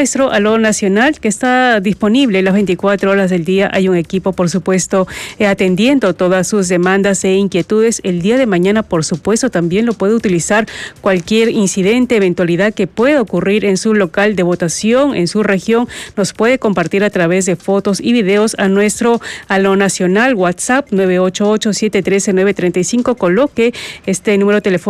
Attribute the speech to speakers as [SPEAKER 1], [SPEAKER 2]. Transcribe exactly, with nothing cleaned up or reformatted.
[SPEAKER 1] nuestro Aló Nacional, que está disponible las veinticuatro horas del día. Hay un equipo, por supuesto, eh, atendiendo todas sus demandas e inquietudes. El día de mañana, por supuesto, también lo puede utilizar cualquier incidente, eventualidad que pueda ocurrir en su local de votación, en su región. Nos puede compartir a través de fotos y videos a nuestro Aló Nacional WhatsApp nueve ocho ocho, siete uno tres, nueve tres cinco. Coloque este número telefónico